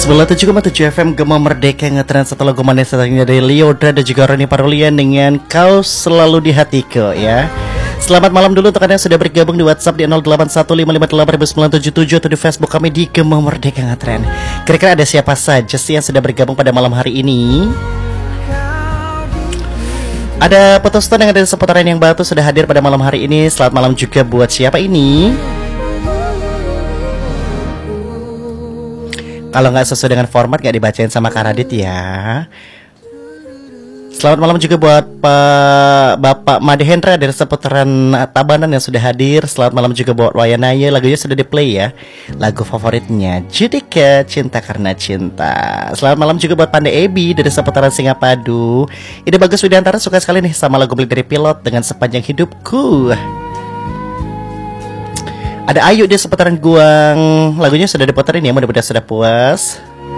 97,7 FM Gema Merdeka ngetren satu lagu manis datangnya dari Lyodra dan juga Roni Parulian dengan Kau Selalu di Hatiku ya. Selamat malam dulu untuk Anda yang sudah bergabung di WhatsApp di 0815588977 atau di Facebook kami di Gema Merdeka ngetren. Kira-kira ada siapa saja sih yang sudah bergabung pada malam hari ini? Ada Potoston yang ada di seputaran yang batu sudah hadir pada malam hari ini. Selamat malam juga buat siapa ini? Kalau nggak sesuai dengan format nggak dibacain sama Kak Radit ya. Selamat malam juga buat Bapak Made Hendra dari seputaran Tabanan yang sudah hadir. Selamat malam juga buat Wayanaya, lagunya sudah di play ya. Lagu favoritnya Judika Cinta Karena Cinta. Selamat malam juga buat Pandai Ebi dari seputaran Singapadu. Ide Bagus Widiantara suka sekali nih sama lagu Beli dari Pilot dengan Sepanjang Hidupku. Ada Ayu di seputaran Guang. Lagunya sudah diputerin ya, mudah-mudahan sudah puas.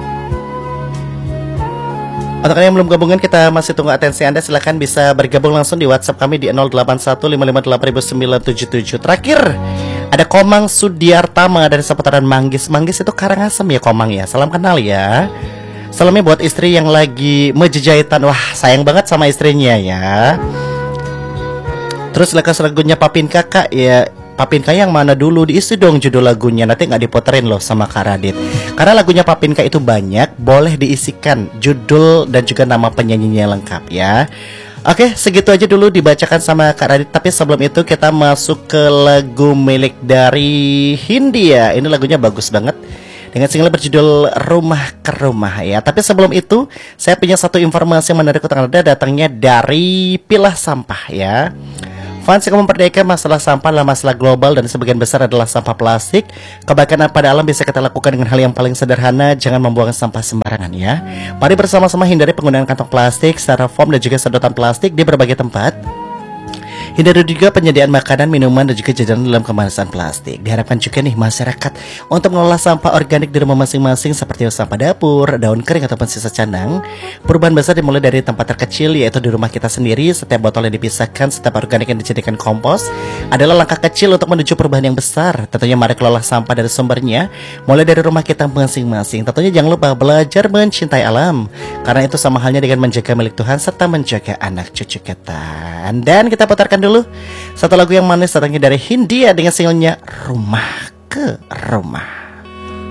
Untuk kalian yang belum gabungan, kita masih tunggu atensi Anda. Silahkan bisa bergabung langsung di WhatsApp kami di 0815588977. Terakhir ada Komang Sudiartama dari seputaran Manggis. Manggis itu Karangasem ya Komang ya. Salam kenal ya. Salamnya buat istri yang lagi mejejahitan. Wah sayang banget sama istrinya ya. Terus lagunya Papin Kakak ya. Papinka yang mana dulu, diisi dong judul lagunya. Nanti nggak diputerin loh sama Kak Radit. Karena lagunya Papinka itu banyak, boleh diisikan judul dan juga nama penyanyinya lengkap ya. Oke, segitu aja dulu dibacakan sama Kak Radit. Tapi sebelum itu kita masuk ke lagu milik dari Hindia. Ini lagunya bagus banget dengan single berjudul Rumah ke Rumah ya. Tapi sebelum itu saya punya satu informasi yang menarik untuk Anda, datangnya dari Pilah Sampah ya. Fans yang memperdayakan masalah sampah adalah masalah global dan sebagian besar adalah sampah plastik. Kebaikan pada alam bisa kita lakukan dengan hal yang paling sederhana, jangan membuang sampah sembarangan ya. Mari bersama-sama hindari penggunaan kantong plastik, styrofoam dan juga sedotan plastik di berbagai tempat. Hindari juga penyediaan makanan, minuman dan juga jajanan dalam kemasan plastik. Diharapkan juga nih masyarakat untuk mengolah sampah organik di rumah masing-masing seperti sampah dapur, daun kering ataupun sisa candang. Perubahan besar dimulai dari tempat terkecil yaitu di rumah kita sendiri. Setiap botol yang dipisahkan, setiap organik yang dijadikan kompos adalah langkah kecil untuk menuju perubahan yang besar. Tentunya mari kelola sampah dari sumbernya, mulai dari rumah kita masing-masing. Tentunya jangan lupa belajar mencintai alam, karena itu sama halnya dengan menjaga milik Tuhan serta menjaga anak cucu kita. Dan kita putarkan dulu satu lagu yang manis datangnya dari Hindia dengan singlenya Rumah ke Rumah.